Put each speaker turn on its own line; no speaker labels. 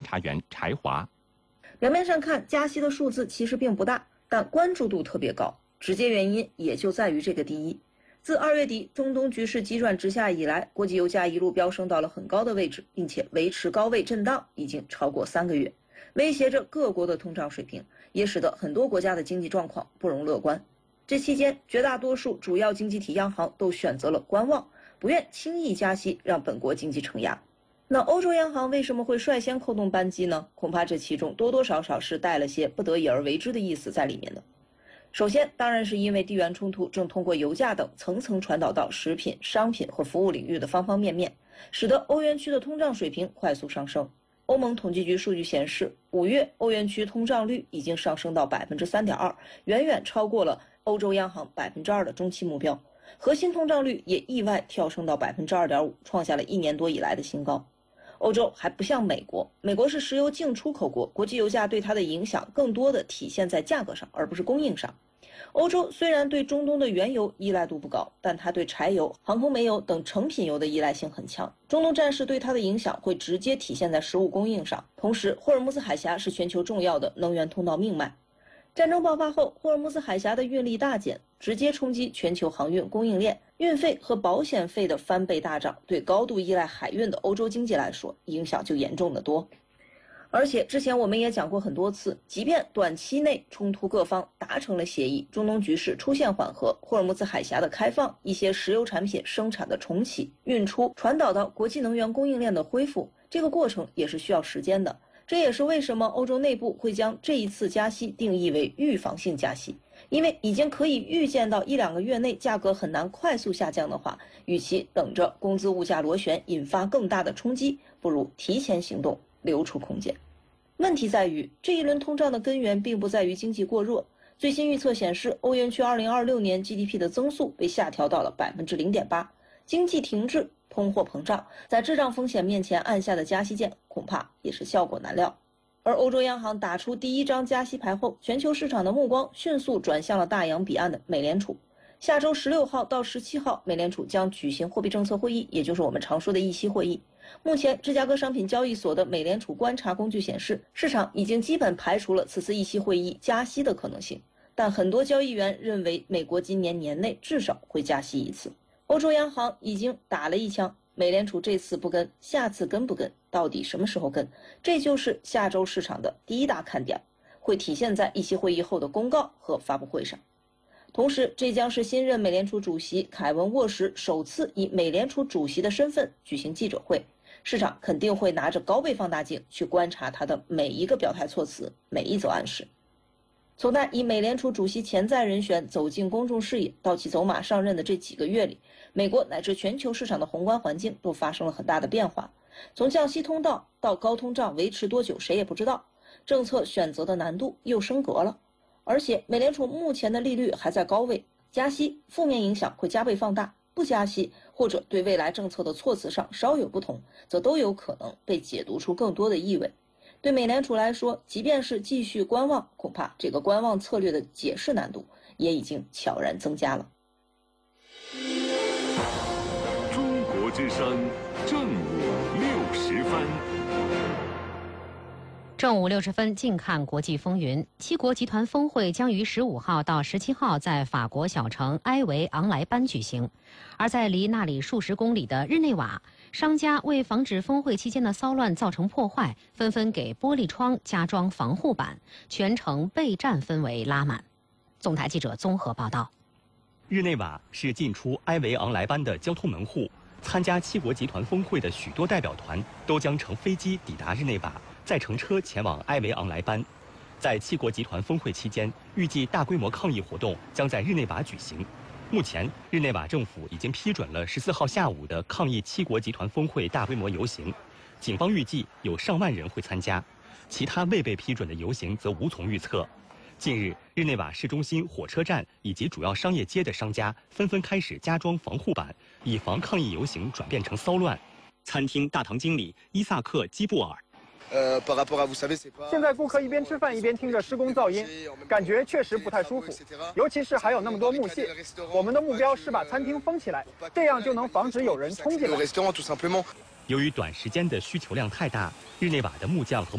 查员柴华。
表面上看，加息的数字其实并不大，但关注度特别高，直接原因也就在于这个第一。自2月底中东局势急转直下以来，国际油价一路飙升到了很高的位置，并且维持高位震荡已经超过3个月，威胁着各国的通胀水平，也使得很多国家的经济状况不容乐观。这期间，绝大多数主要经济体央行都选择了观望，不愿轻易加息，让本国经济承压。那欧洲央行为什么会率先扣动扳机呢？恐怕这其中多多少少是带了些不得已而为之的意思在里面的。首先，当然是因为地缘冲突正通过油价等层层传导到食品、商品和服务领域的方方面面，使得欧元区的通胀水平快速上升。欧盟统计局数据显示，5月欧元区通胀率已经上升到 3.2%， 远远超过了欧洲央行 2% 的中期目标。核心通胀率也意外跳升到 2.5%， 创下了1年多以来的新高。欧洲还不像美国，美国是石油净出口国，国际油价对它的影响更多的体现在价格上，而不是供应上。欧洲虽然对中东的原油依赖度不高，但它对柴油、航空煤油等成品油的依赖性很强。中东战事对它的影响会直接体现在食物供应上。同时，霍尔木兹海峡是全球重要的能源通道命脉。战争爆发后，霍尔木兹海峡的运力大减，直接冲击全球航运供应链，运费和保险费的翻倍大涨，对高度依赖海运的欧洲经济来说，影响就严重得多。而且之前我们也讲过很多次，即便短期内冲突各方达成了协议，中东局势出现缓和，霍尔木兹海峡的开放，一些石油产品生产的重启、运出、传导到国际能源供应链的恢复，这个过程也是需要时间的。这也是为什么欧洲内部会将这一次加息定义为预防性加息，因为已经可以预见到1-2个月内价格很难快速下降的话，与其等着工资物价螺旋引发更大的冲击，不如提前行动，留出空间。问题在于，这一轮通胀的根源并不在于经济过热。最新预测显示，欧元区2026年 GDP 的增速被下调到了 0.8%， 经济停滞，通货膨胀，在滞胀风险面前按下的加息键恐怕也是效果难料。而欧洲央行打出第一张加息牌后，全球市场的目光迅速转向了大洋彼岸的美联储。下周16号到17号，美联储将举行货币政策会议，也就是我们常说的议息会议。目前，芝加哥商品交易所的美联储观察工具显示，市场已经基本排除了此次议息会议加息的可能性，但很多交易员认为美国今年年内至少会加息一次。欧洲央行已经打了一枪，美联储这次不跟，下次跟不跟，到底什么时候跟？这就是下周市场的第一大看点，会体现在议息会议后的公告和发布会上。同时，这将是新任美联储主席凯文沃什首次以美联储主席的身份举行记者会，市场肯定会拿着高倍放大镜去观察他的每一个表态措辞，每一则暗示。从他以美联储主席潜在人选走进公众视野到其走马上任的这几个月里，美国乃至全球市场的宏观环境都发生了很大的变化。从降息通道到高通胀维持多久谁也不知道，政策选择的难度又升格了。而且美联储目前的利率还在高位，加息负面影响会加倍放大，不加息或者对未来政策的措辞上稍有不同，则都有可能被解读出更多的意味。对美联储来说，即便是继续观望，恐怕这个观望策略的解释难度也已经悄然增加了。
中国之声正午60分。
正午60分，近看国际风云。七国集团峰会将于15号到17号在法国小城埃维昂莱班举行，而在离那里数十公里的日内瓦，商家为防止峰会期间的骚乱造成破坏，纷纷给玻璃窗加装防护板，全程备战氛围拉满。总台记者综合报道。
日内瓦是进出埃维昂莱班的交通门户，参加七国集团峰会的许多代表团都将乘飞机抵达日内瓦，再乘车前往埃维昂莱班。在七国集团峰会期间，预计大规模抗议活动将在日内瓦举行。目前，日内瓦政府已经批准了14号下午的抗议七国集团峰会大规模游行，警方预计有上万人会参加，其他未被批准的游行则无从预测。近日，日内瓦市中心火车站以及主要商业街的商家纷纷开始加装防护板，以防抗议游行转变成骚乱。餐厅大堂经理伊萨克·基布尔。
现在顾客一边吃饭一边听着施工噪音，感觉确实不太舒服，尤其是还有那么多木屑。我们的目标是把餐厅封起来，这样就能防止有人冲进来。
由于短时间的需求量太大，日内瓦的木匠和